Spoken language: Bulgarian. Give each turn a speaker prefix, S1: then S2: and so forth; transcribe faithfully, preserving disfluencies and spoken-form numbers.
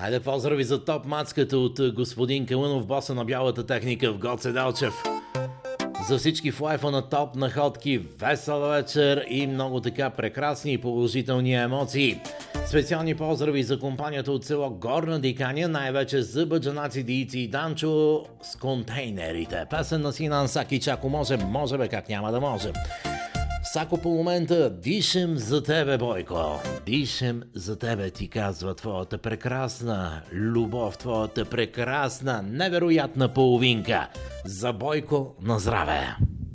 S1: Хайде поздрави за топ мацката от господин Калънов, боса на бялата техника в Гоце Делчев. За всички в лайфа на топ находки, весел вечер и много така прекрасни и положителни емоции. Специални поздрави за компанията от село Горна Диканя, най-вече за баджанаци Дийци и Данчо с контейнерите. Песен на Синан Сакич, ако може, може бе, как няма да може. Сако по момента, дишам за тебе, Бойко. Дишам за тебе, ти казва твоята прекрасна любов, твоята прекрасна, невероятна половинка. За Бойко на здраве!